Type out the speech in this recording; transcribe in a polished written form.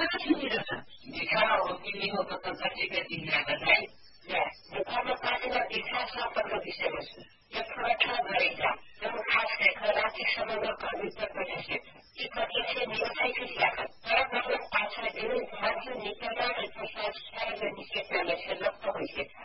देखा हो कि नहीं हो तो कतिका तिमीलाई बताए नेपालमा पार्टीमा देखा सम्पर्क विषयवस्तु यो थोड़ा गरेका जब खास गरेर राष्ट्रिय समग्र कविता परिषद यी प्रत्यक्ष व्यवसायिक शाखा तर मतलब पाछा धेरै भारतीय नेतामा र प्रशासन निषेधमा लक्ष्य होइसे